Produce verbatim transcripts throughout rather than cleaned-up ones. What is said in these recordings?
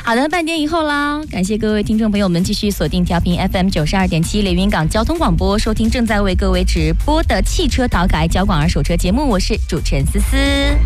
好的，半点以后啦，感谢各位听众朋友们继续锁定调频 F M 九十二点七连云港交通广播，收听正在为各位直播的汽车淘改交广二手车节目，我是主持人思思。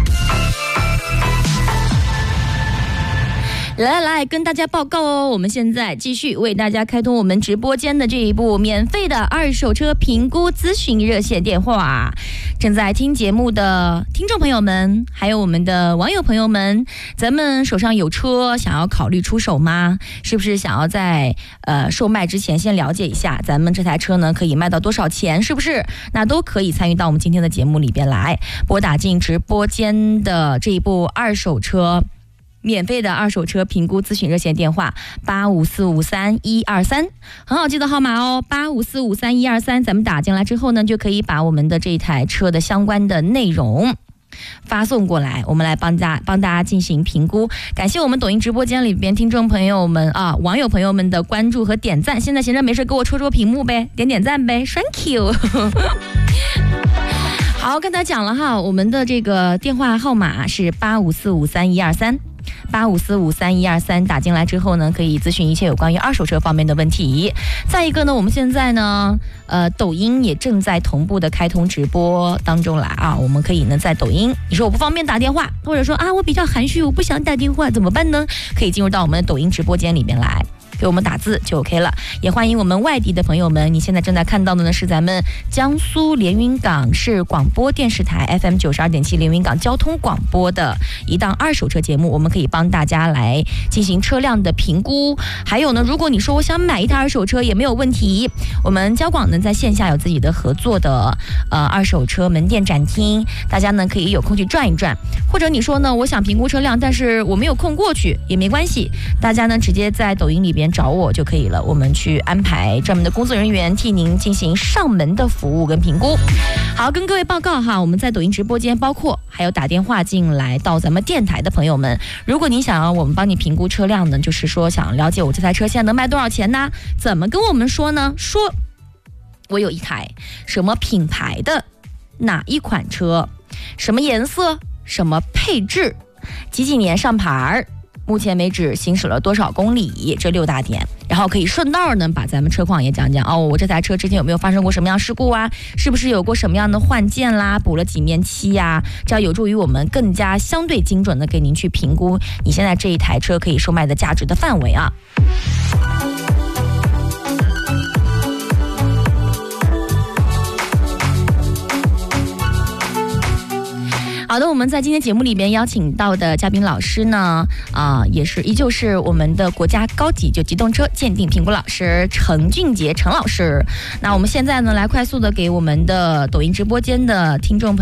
来来来，跟大家报告哦，我们现在继续为大家开通我们直播间的这一部免费的二手车评估咨询热线电话。正在听节目的听众朋友们，还有我们的网友朋友们，咱们手上有车，想要考虑出手吗？是不是想要在呃售卖之前先了解一下咱们这台车呢可以卖到多少钱？是不是？那都可以参与到我们今天的节目里边来，拨打进直播间的这一部二手车。免费的二手车评估咨询热线电话八五四五三一二三，很好记的号码哦，八五四五三一二三。咱们打进来之后呢，就可以把我们的这一台车的相关的内容发送过来，我们来帮大帮大家进行评估。感谢我们抖音直播间里边听众朋友们啊，网友朋友们的关注和点赞。现在闲着没事给我戳戳屏幕呗，点点赞呗 ，Thank you 。好，刚才讲了哈，我们的这个电话号码是八五四五三一二三。八五四五三一二三打进来之后呢，可以咨询一切有关于二手车方面的问题。再一个呢，我们现在呢，呃，抖音也正在同步的开通直播当中来啊。我们可以呢在抖音，你说我不方便打电话，或者说啊我比较含蓄，我不想打电话，怎么办呢？可以进入到我们的抖音直播间里面来。给我们打字就 OK 了，也欢迎我们外地的朋友们。你现在正在看到的呢是咱们江苏连云港市广播电视台 F M 九十二点七连云港交通广播的一档二手车节目，我们可以帮大家来进行车辆的评估。还有呢，如果你说我想买一台二手车也没有问题，我们交广呢在线下有自己的合作的呃二手车门店展厅，大家呢可以有空去转一转。或者你说呢，我想评估车辆，但是我没有空过去也没关系，大家呢直接在抖音里边找我就可以了，我们去安排专门的工作人员替您进行上门的服务跟评估。好，跟各位报告哈，我们在抖音直播间，包括还有打电话进来到咱们电台的朋友们，如果您想要我们帮你评估车辆呢，就是说想了解我这台车现在能卖多少钱呢？怎么跟我们说呢？说我有一台什么品牌的哪一款车，什么颜色，什么配置，几几年上牌，目前为止行驶了多少公里，这六大点，然后可以顺道呢把咱们车况也讲讲哦，我这台车之前有没有发生过什么样事故啊？是不是有过什么样的换件啦，补了几面漆呀？这样有助于我们更加相对精准的给您去评估你现在这一台车可以售卖的价值的范围啊。好的，我们在今天节目里边邀请到的嘉宾老师呢，啊、呃，也是依旧是我们的国家高级就机动车鉴定评估老师程俊杰程老师。那我们现在呢，来快速的给我们的抖音直播间的听众朋友